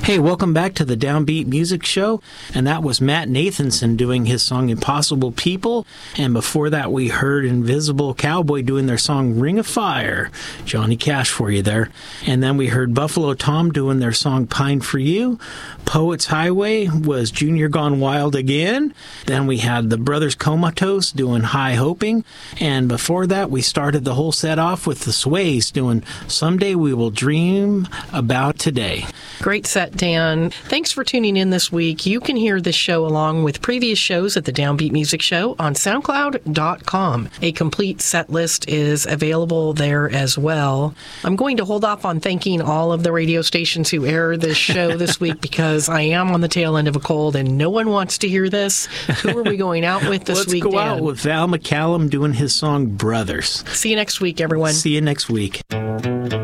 Hey, welcome back to the Downbeat Music Show, and that was Matt Nathanson doing his song Impossible People, and before that we heard Invisible Cowboy doing their song Ring of Fire. Johnny Cash for you there. And then we heard Buffalo Tom doing their song Pine for You. Poets Highway was Junior Gone Wild Again. Then we had the Brothers Comatose doing High Hoping, and before that we started the whole set off with the Sways doing Someday We Will Dream About Today. Great set, Dan. Thanks for tuning in this week. You can hear this show along with previous shows at the Downbeat Music Show on SoundCloud.com. A complete set list is available there as well. I'm going to hold off on thanking all of the radio stations who air this show this week because I am on the tail end of a cold and no one wants to hear this. Who are we going out with this week, Dan? Let's go out with Val McCallum doing his song Brothers. See you next week, everyone. See you next week.